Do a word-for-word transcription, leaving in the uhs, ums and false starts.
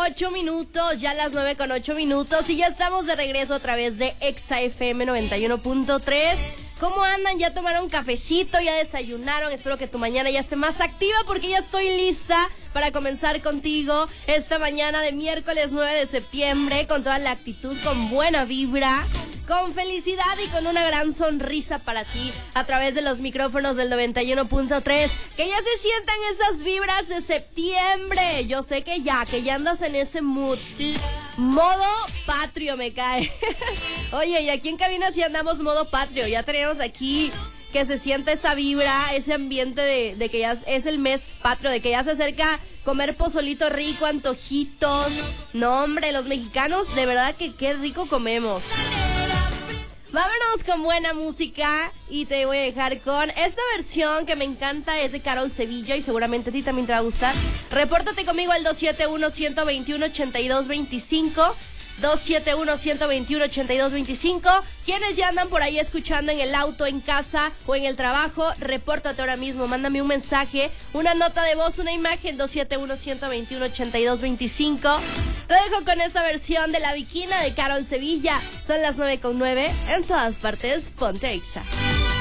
ocho minutos, ya las nueve con ocho minutos y ya estamos de regreso a través de Exa F M noventa y uno punto tres. ¿Cómo andan? ¿Ya tomaron cafecito? ¿Ya desayunaron? Espero que tu mañana ya esté más activa porque ya estoy lista para comenzar contigo esta mañana de miércoles nueve de septiembre con toda la actitud, con buena vibra, con felicidad y con una gran sonrisa para ti a través de los micrófonos del noventa y uno punto tres. Que ya se sientan esas vibras de septiembre. Yo sé que ya, que ya andas en ese mood. Modo patrio me cae. Oye, y aquí en cabina sí andamos modo patrio. Ya tenemos aquí que se sienta esa vibra, ese ambiente de, de que ya es el mes patrio, de que ya se acerca comer pozolito rico, antojitos. No, hombre, los mexicanos de verdad que qué rico comemos. Vámonos con buena música y te voy a dejar con esta versión que me encanta, es de Carol Sevilla y seguramente a ti también te va a gustar. Repórtate conmigo al dos siete uno, uno dos uno, ocho dos dos cinco, dos siete uno, uno dos uno, ocho dos dos cinco. Quienes ya andan por ahí escuchando en el auto, en casa o en el trabajo, repórtate ahora mismo, mándame un mensaje, una nota de voz, una imagen, dos siete uno, uno dos uno, ocho dos dos cinco. Te dejo con esta versión de La Bikina de Carol Sevilla. Son las nueve con nueve, en todas partes, ponte Exa.